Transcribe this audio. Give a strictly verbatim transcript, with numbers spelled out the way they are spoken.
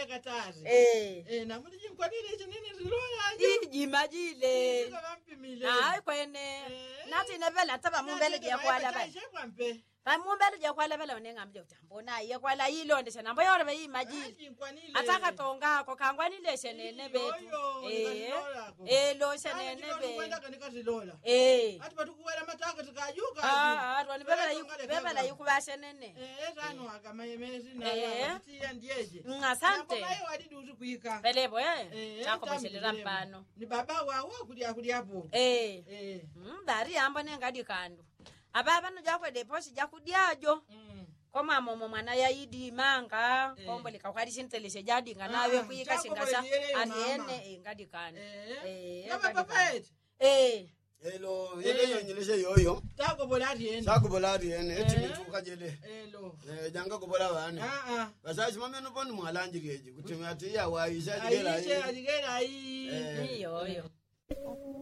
katari. Eh. Eh na muri jimkwanile chenene ziloya. Ijimajile. Ngavampimile. Hayi kwene. Nathi nebela taba mumbele je kwala ba. Shekwampe. Ba mumbele je kwala bela unengamje utambona iye kwala yilonde shana mbo yore bayimajile. Jimkwanile. Ataka tonga ko kangwanile shenene betu. Eh. Eh lo shenene be. Kwenda kanika zilola. Eh. Ati batukuwela mataka tukayuka. Ah, ah, rwani bebela yuku bebela yukubashe nene. Eh, zano akamayemezi na Eh. tia ndiyeje. Ngasante. Nayo wadiduzu kuika. Belebo eh. Eh, Chako tambi bashelera belebo. mpano. Ni baba wawo kulia kulia hapo. Eh. Eh. Mm, bari yamba nengadi kandu. Ababa no jakwe deposit jakudiajo. Mm. Koma momo mwana ya idi manga, Eh. kombo likawali sinteleshe jadi nganawe Ah, kuyika chako singasa bwelele mama. aliene eh, ngadi kandu. Eh. Eh. Kama ngadi papa kandu. eti. Eh. Hello, yele yonyeleshe yoyo. Tako bolati yeni. Sakubolari yene eti mituka jele. Hello. Eh janga kubola bane. Ah ah. Basaji mame no bonu mwalanjigeje kutimya ati ya waisha jigera Aisha yi. ajigera yi. Eh. Iyo yo.